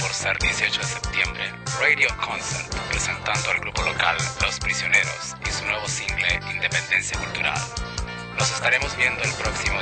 por ser 18 de septiembre, Radio Concert, presentando al grupo local Los Prisioneros y su nuevo single Independencia Cultural. Nos estaremos viendo el próximo